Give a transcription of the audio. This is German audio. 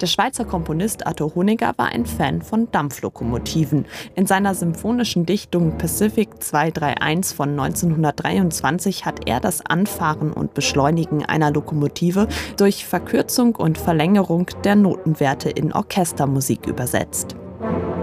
Der Schweizer Komponist Arthur Honegger war ein Fan von Dampflokomotiven. In seiner symphonischen Dichtung Pacific 231 von 1923 hat er das Anfahren und Beschleunigen einer Lokomotive durch Verkürzung und Verlängerung der Notenwerte in Orchestermusik übersetzt.